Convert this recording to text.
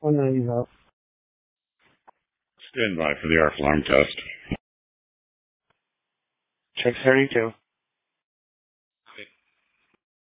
190's out. Stand by for the arc alarm test. Check 32.